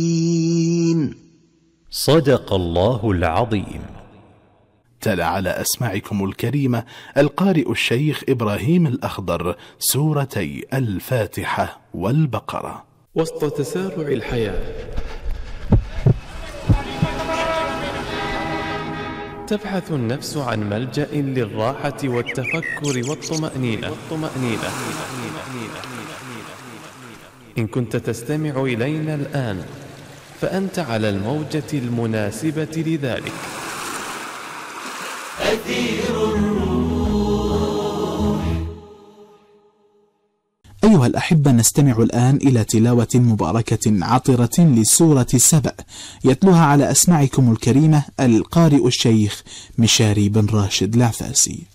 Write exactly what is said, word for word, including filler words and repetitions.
صدق الله العظيم. تلا على أسماعكم الكريمة القارئ الشيخ إبراهيم الأخضر سورتي الفاتحة والبقرة. وسط تسارع الحياة تبحث النفس عن ملجأ للراحة والتفكر والطمأنينة. إن كنت تستمع إلينا الآن فأنت على الموجة المناسبة لذلك. أثير الروح. أيها الأحبة، نستمع الآن إلى تلاوة مباركة عطرة لسورة سبأ يتلوها على أسماعكم الكريمة القارئ الشيخ مشاري بن راشد العفاسي.